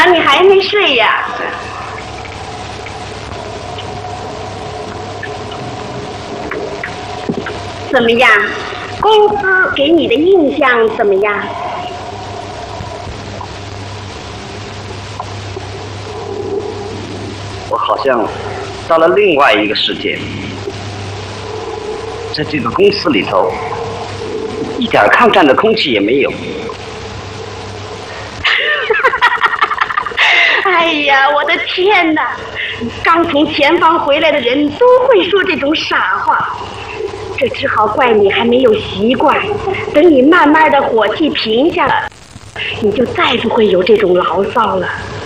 你还没睡呀？怎么样？公司给你的印象怎么样？ 我好像到了另外一个世界，在这个公司里头，一点抗战的空气也没有。 哎呀，我的天哪！刚从前方回来的人都会说这种傻话，这只好怪你还没有习惯。等你慢慢的火气平下了，你就再不会有这种牢骚了。